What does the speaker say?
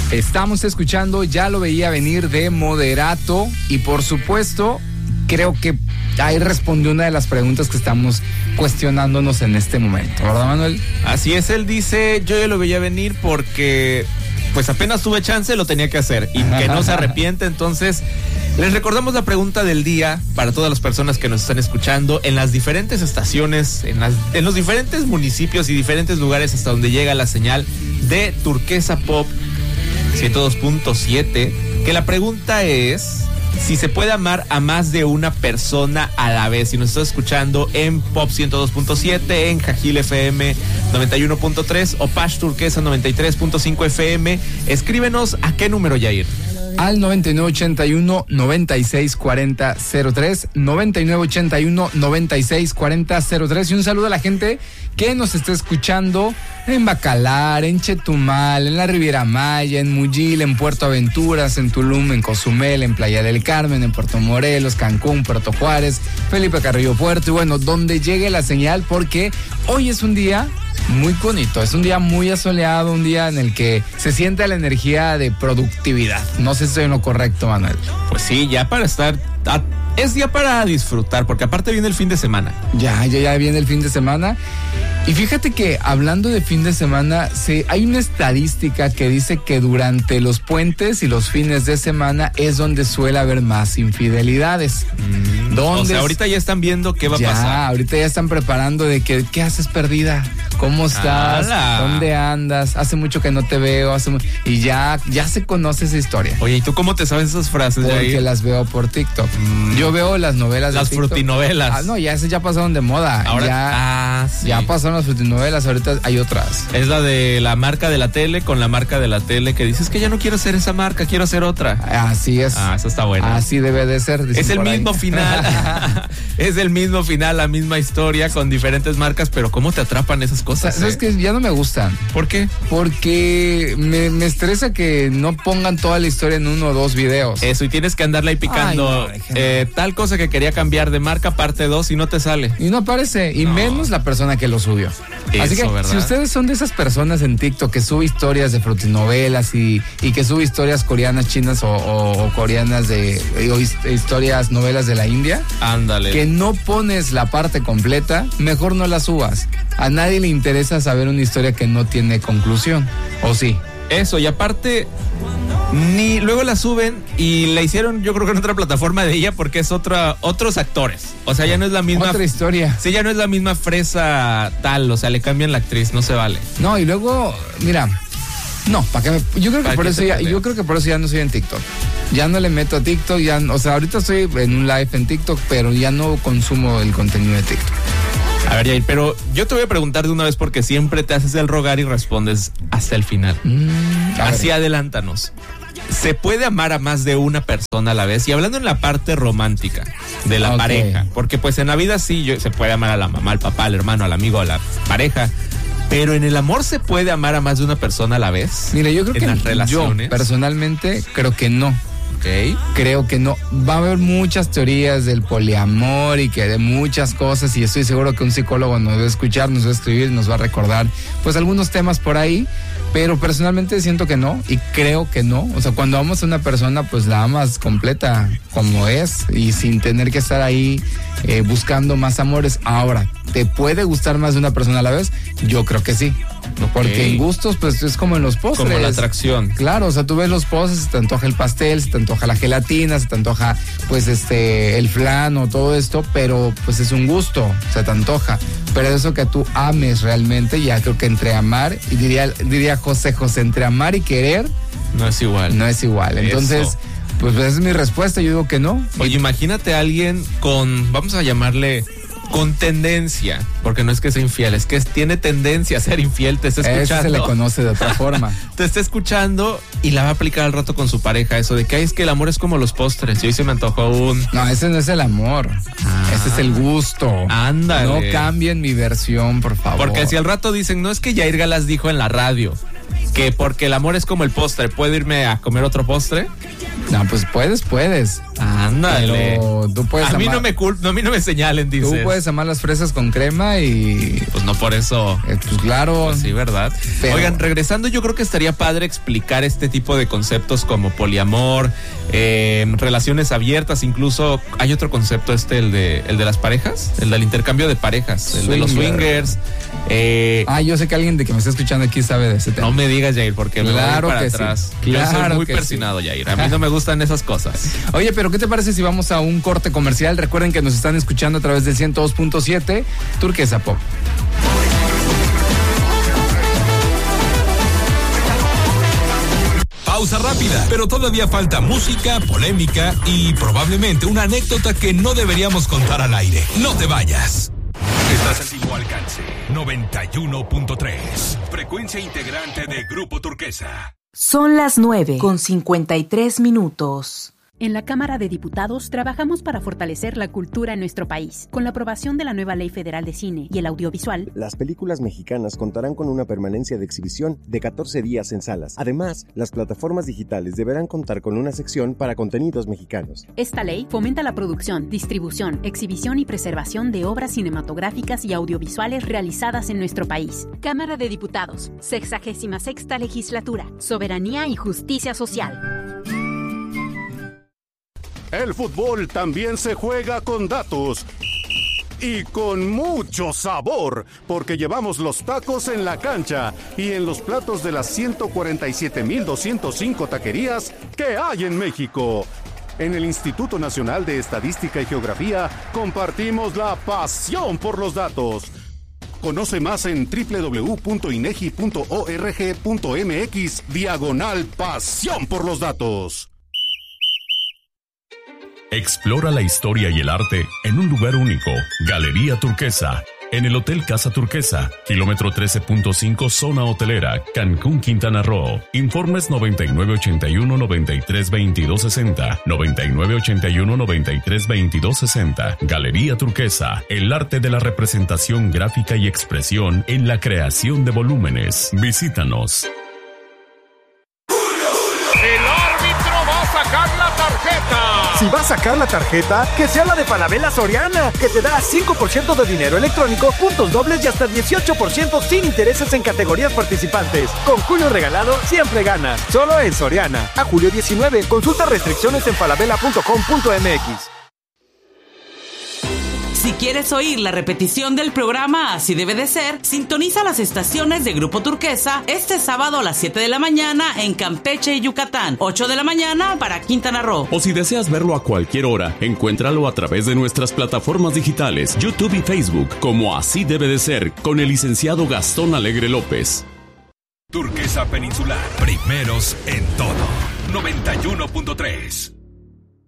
Estamos escuchando Ya lo veía venir de Moderato y por supuesto creo que ahí respondió una de las preguntas que estamos cuestionándonos en este momento, ¿verdad, Manuel? Así es, él dice, yo ya lo veía venir porque pues apenas tuve chance, lo tenía que hacer y que no se arrepiente. Entonces, les recordamos la pregunta del día para todas las personas que nos están escuchando en las diferentes estaciones, en los diferentes municipios y diferentes lugares hasta donde llega la señal de Turquesa Pop 102.7, que la pregunta es si se puede amar a más de una persona a la vez. Si nos estás escuchando en Pop 102.7, en Jajil FM 91.3 o Pash Turquesa 93.5 FM, escríbenos a qué número, Yair. Al 9981-964003, 9981-964003, y un saludo a la gente que nos está escuchando en Bacalar, en Chetumal, en la Riviera Maya, en Muyil, en Puerto Aventuras, en Tulum, en Cozumel, en Playa del Carmen, en Puerto Morelos, Cancún, Puerto Juárez, Felipe Carrillo Puerto, y bueno, donde llegue la señal, porque hoy es un día muy bonito, es un día muy asoleado, un día en el que se siente la energía de productividad. No sé si estoy en lo correcto, Manuel. Pues sí, ya para estar, es día para disfrutar, porque aparte viene el fin de semana. Ya viene el fin de semana. Y fíjate que hablando de fin de semana, hay una estadística que dice que durante los puentes y los fines de semana es donde suele haber más infidelidades. O sea, ahorita ya están viendo qué va a pasar. Ahorita ya están preparando de que, ¿qué haces perdida? ¿Cómo estás? ¿Dónde andas? Hace mucho que no te veo. Y ya se conoce esa historia. Oye, ¿y tú cómo te sabes esas frases? Porque las veo por TikTok. Yo veo las novelas de TikTok. Las frutinovelas. No, ya esas ya pasaron de moda. Ahora, sí. Ya pasaron las frutinovelas, ahorita hay otras. Es la de la marca de la tele con la marca de la tele que dices que ya no quiero hacer esa marca, quiero hacer otra. Así es. Esa está buena. Así debe de ser. Es el mismo final. Es el mismo final, la misma historia con diferentes marcas, pero ¿cómo te atrapan esas cosas? ¿Sabes qué? Ya no me gustan. ¿Por qué? Porque me estresa que no pongan toda la historia en 1 o 2 videos. Eso, y tienes que andarle ahí picando. Tal cosa que quería cambiar de marca, parte 2, y no te sale. Y no aparece, y menos la persona que lo subió. Así que, ¿verdad? Si ustedes son de esas personas en TikTok que sube historias de frutinovelas y que sube historias coreanas, chinas o coreanas o historias, novelas de la India, ándale, que no pones la parte completa, mejor no la subas. A nadie le interesa saber una historia que no tiene conclusión, ¿o sí? Eso, y aparte, luego la suben y la hicieron, yo creo que en otra plataforma de ella, porque es otros actores. O sea, ya no es la misma. Otra historia. Sí, ya no es la misma fresa tal, o sea, le cambian la actriz, no se vale. No, y luego, mira, no, yo creo que por eso ya no soy en TikTok. Ya no le meto a TikTok, o sea, ahorita estoy en un live en TikTok, pero ya no consumo el contenido de TikTok. A ver, Yair, pero yo te voy a preguntar de una vez porque siempre te haces el rogar y respondes hasta el final. Así adelántanos. ¿Se puede amar a más de una persona a la vez? Y hablando en la parte romántica de la pareja, porque pues en la vida sí se puede amar a la mamá, al papá, al hermano, al amigo, a la pareja, pero en el amor ¿se puede amar a más de una persona a la vez? Mira, yo creo que las relaciones. Yo personalmente creo que no. Creo que no. Va a haber muchas teorías del poliamor y que de muchas cosas, y estoy seguro que un psicólogo nos va a escuchar, nos va a escribir, nos va a recordar pues algunos temas por ahí, pero personalmente siento que no y creo que no. O sea, cuando amas a una persona pues la amas completa como es y sin tener que estar ahí buscando más amores. Ahora, ¿te puede gustar más de una persona a la vez? Yo creo que sí. Porque en gustos, pues es como en los postres. Como la atracción. Claro, o sea, tú ves los postres, se te antoja el pastel, se te antoja la gelatina, se te antoja, pues, el flan o todo esto, pero pues es un gusto, se te antoja. Pero eso que tú ames realmente, ya creo que entre amar, y diría José, entre amar y querer, no es igual. No es igual. Entonces, pues esa es mi respuesta, yo digo que no. Oye, imagínate a alguien con, vamos a llamarle, con tendencia, porque no es que sea infiel, es que tiene tendencia a ser infiel, te está escuchando. Eso se le conoce de otra forma. Te está escuchando y la va a aplicar al rato con su pareja, eso de que es que el amor es como los postres, y hoy se me antojó un... No, ese no es el amor, ese es el gusto. Ándale. No cambien mi versión, por favor. Porque si al rato dicen, no es que Yair Galás dijo en la radio que porque el amor es como el postre, ¿puedo irme a comer otro postre? No, pues puedes. Ándale. Pero tú puedes a mí amar, a mí no me señalen, dices. tú puedes amar las fresas con crema y... Pues no por eso. Pues claro. Pues sí, ¿verdad? Pero... Oigan, regresando, yo creo que estaría padre explicar este tipo de conceptos como poliamor, relaciones abiertas, incluso hay otro concepto el de las parejas, el del intercambio de parejas, el de los swingers. Yo sé que alguien de que me está escuchando aquí sabe de ese tema. No me digas, Jair, porque claro me voy para que atrás. Sí. Claro, yo soy muy que persinado, sí. Jair. A mí no me gustan esas cosas. Oye, pero ¿qué te parece si vamos a un corte comercial? Recuerden que nos están escuchando a través del 102.7 Turquesa Pop. Pausa rápida, pero todavía falta música, polémica y probablemente una anécdota que no deberíamos contar al aire. No te vayas. Estás en tu alcance. 91.3. Frecuencia integrante de Grupo Turquesa. Son las 9:53. En la Cámara de Diputados trabajamos para fortalecer la cultura en nuestro país. Con la aprobación de la nueva Ley Federal de Cine y el Audiovisual, las películas mexicanas contarán con una permanencia de exhibición de 14 días en salas. Además, las plataformas digitales deberán contar con una sección para contenidos mexicanos. Esta ley fomenta la producción, distribución, exhibición y preservación de obras cinematográficas y audiovisuales realizadas en nuestro país. Cámara de Diputados, 66ª Legislatura, Soberanía y Justicia Social. El fútbol también se juega con datos y con mucho sabor, porque llevamos los tacos en la cancha y en los platos de las 147,205 taquerías que hay en México. En el Instituto Nacional de Estadística y Geografía compartimos la pasión por los datos. Conoce más en www.inegi.org.mx/pasión por los datos. Explora la historia y el arte en un lugar único. Galería Turquesa. En el Hotel Casa Turquesa, kilómetro 13.5, zona hotelera, Cancún, Quintana Roo. Informes 9981-932260. 9981-932260. Galería Turquesa. El arte de la representación gráfica y expresión en la creación de volúmenes. Visítanos. Si vas a sacar la tarjeta, que sea la de Falabella Soriana, que te da 5% de dinero electrónico, puntos dobles y hasta 18% sin intereses en categorías participantes. Con Julio Regalado siempre ganas. Solo en Soriana. A julio 19. Consulta restricciones en falabella.com.mx. Si quieres oír la repetición del programa Así Debe de Ser, sintoniza las estaciones de Grupo Turquesa este sábado a las 7 de la mañana en Campeche y Yucatán, 8 de la mañana para Quintana Roo. O si deseas verlo a cualquier hora, encuéntralo a través de nuestras plataformas digitales, YouTube y Facebook, como Así Debe de Ser, con el licenciado Gastón Alegre López. Turquesa Peninsular, primeros en todo. 91.3.